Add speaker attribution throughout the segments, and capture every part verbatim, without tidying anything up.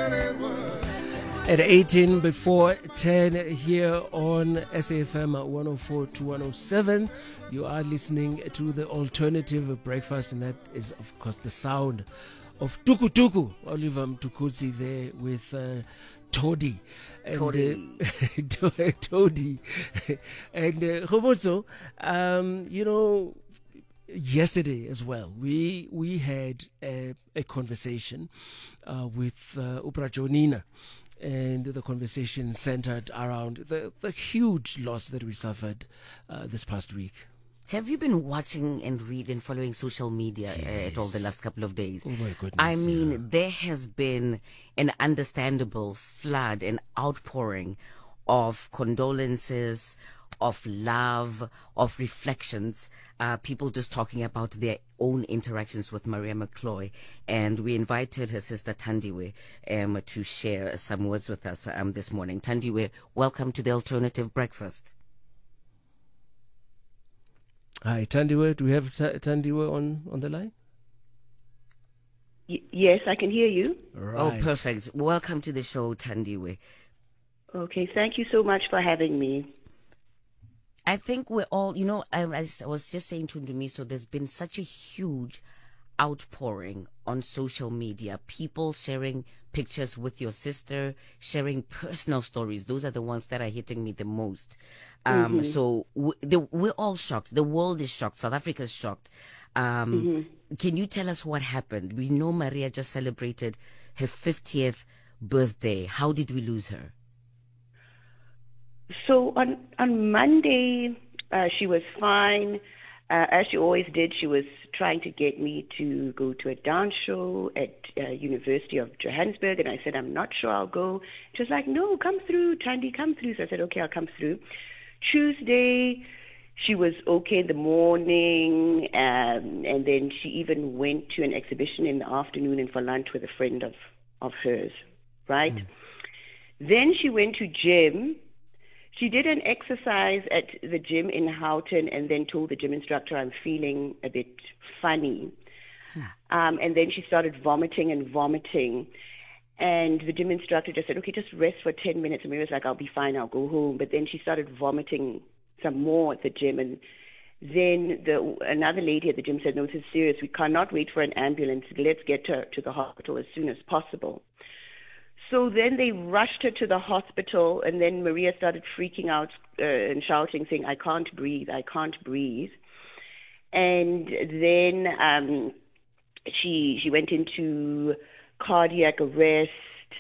Speaker 1: At eighteen before ten here on S A F M one oh four to one oh seven, you are listening to the Alternative Breakfast, and that is, of course, the sound of Tuku Tuku, Oliver Mtukudzi there with uh, Todi. And,
Speaker 2: Todi.
Speaker 1: Uh, Todi. And uh, Robozo, um, you know, yesterday as well, we we had a, a conversation uh, with uh, Upra Jonina. And the conversation centered around the, the huge loss that we suffered uh, this past week.
Speaker 2: Have you been watching and read and following social media
Speaker 1: Yes.
Speaker 2: uh, at all the last couple of days?
Speaker 1: Oh my goodness.
Speaker 2: I mean,
Speaker 1: yeah.
Speaker 2: there has been an understandable flood and outpouring of condolences, of love, of reflections, uh, people just talking about their own interactions with Maria McCloy. And we invited her sister Thandiwe um, to share some words with us um, this morning. Thandiwe, welcome to the Alternative Breakfast.
Speaker 1: Hi, Thandiwe. Do we have T- Thandiwe on, on the line?
Speaker 3: Y- yes, I can hear you.
Speaker 1: Right.
Speaker 2: Oh, perfect. Welcome to the show, Thandiwe.
Speaker 3: Okay, thank you so much for having me.
Speaker 2: I think we're all, you know, I, I was just saying to Ndumi, so there's been such a huge outpouring on social media, people sharing pictures with your sister, sharing personal stories. Those are the ones that are hitting me the most. Um,
Speaker 3: Mm-hmm.
Speaker 2: So we, the, we're all shocked. The world is shocked. South Africa is shocked. Um,
Speaker 3: Mm-hmm.
Speaker 2: Can you tell us what happened? We know Maria just celebrated her fiftieth birthday. How did we lose her?
Speaker 3: So on on Monday, uh, she was fine. Uh, as she always did, she was trying to get me to go to a dance show at uh, University of Johannesburg, and I said, I'm not sure I'll go. She was like, no, come through, Thandi, come through. So I said, okay, I'll come through. Tuesday, she was okay in the morning, um, and then she even went to an exhibition in the afternoon and for lunch with a friend of, of hers, right? Mm. Then she went to gym. She did an exercise at the gym in Houghton and then told the gym instructor, I'm feeling a bit funny. Huh. Um, and then she started vomiting and vomiting. And the gym instructor just said, okay, just rest for ten minutes. And Mary was like, I'll be fine, I'll go home. But then she started vomiting some more at the gym. And then the another lady at the gym said, no, this is serious. We cannot wait for an ambulance. Let's get her to the hospital as soon as possible. So then they rushed her to the hospital, and then Maria started freaking out uh, and shouting, saying, I can't breathe, I can't breathe. And then um, she she went into cardiac arrest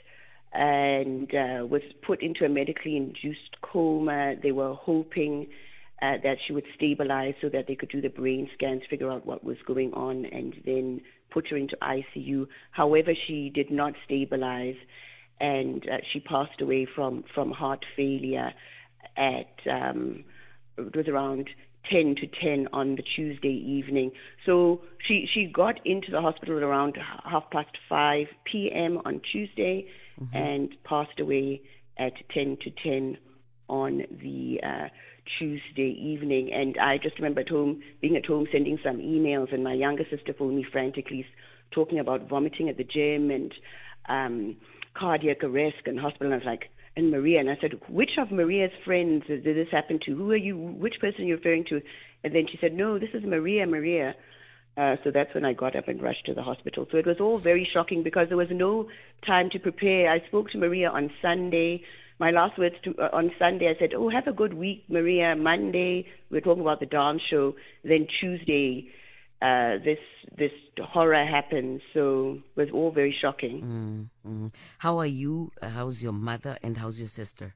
Speaker 3: and uh, was put into a medically induced coma. They were hoping uh, that she would stabilize so that they could do the brain scans, figure out what was going on, and then put her into I C U. However, she did not stabilize, and uh, she passed away from, from heart failure at, um, it was around ten to ten on the Tuesday evening. So she, she got into the hospital around half past five p.m. on Tuesday, mm-hmm. and passed away at ten to ten on the uh, Tuesday evening. And I just remember at home, being at home, sending some emails, and my younger sister phoned me frantically, talking about vomiting at the gym and um, cardiac arrest and hospital. And I was like, and Maria, and I said, which of Maria's friends did this happen to? Who are you? Which person are you referring to? And then she said, no, this is Maria, Maria. Uh, so that's when I got up and rushed to the hospital. So it was all very shocking because there was no time to prepare. I spoke to Maria on Sunday. My last words to, uh, on Sunday, I said, oh, have a good week, Maria. Monday, we we're talking about the dance show. Then Tuesday, uh, this this horror happened. So it was all very shocking.
Speaker 2: Mm-hmm. How are you? How's your mother? And how's your sister?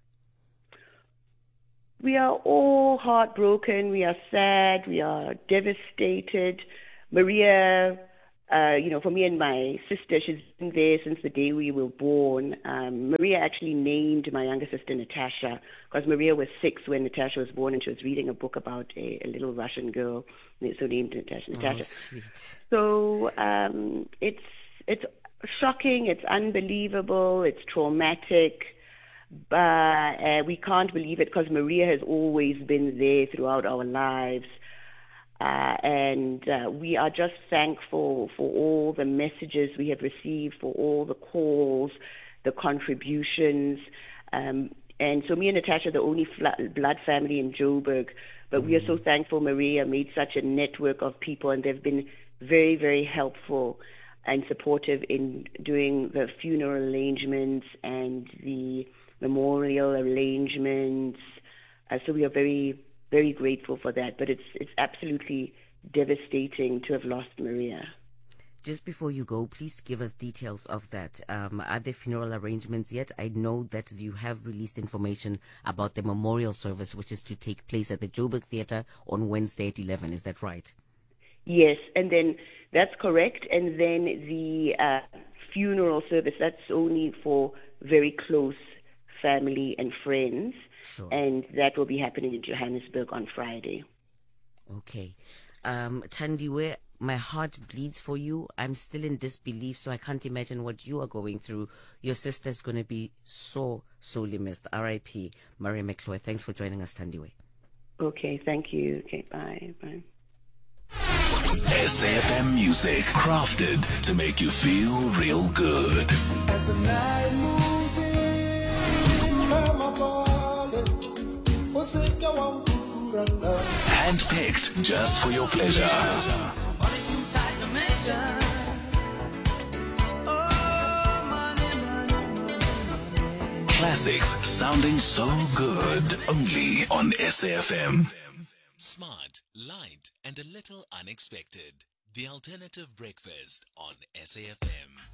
Speaker 3: We are all heartbroken. We are sad. We are devastated. Maria, uh, you know, for me and my sister, she's been there since the day we were born. Um, Maria actually named my younger sister Natasha because Maria was six when Natasha was born, and she was reading a book about a, a little Russian girl, so named Natasha. Natasha.
Speaker 2: Oh, sweet.
Speaker 3: So um, it's it's shocking. It's unbelievable. It's traumatic. But uh, we can't believe it because Maria has always been there throughout our lives. Uh, and uh, we are just thankful for all the messages we have received, for all the calls, the contributions. Um, and so me and Natasha are the only fla- blood family in Joburg, but mm. we are so thankful Maria made such a network of people, and they've been very, very helpful and supportive in doing the funeral arrangements and the memorial arrangements. Uh, so we are very, very grateful for that. But it's it's absolutely devastating to have lost Maria.
Speaker 2: Just before you go, please give us details of that. Um, are there funeral arrangements yet? I know that you have released information about the memorial service, which is to take place at the Joburg Theatre on Wednesday at eleven. Is that right?
Speaker 3: Yes, and then that's correct. And then the uh, funeral service, that's only for very close family and friends.
Speaker 2: Sure.
Speaker 3: And that will be happening in Johannesburg on Friday.
Speaker 2: Okay. Um, Thandiwe, my heart bleeds for you. I'm still in disbelief, so I can't imagine what you are going through. Your sister's going to be so sorely missed. R I P Maria McCloy. Thanks for joining us, Thandiwe.
Speaker 3: Okay, thank you. Okay, bye. Bye.
Speaker 4: S A F M music, crafted to make you feel real good.
Speaker 5: As the night moves in, Mama calling,
Speaker 4: Handpicked just for your pleasure. Classics sounding so good, only on S A F M.
Speaker 6: Smart, light, and a little unexpected. The Alternative Breakfast on S A F M.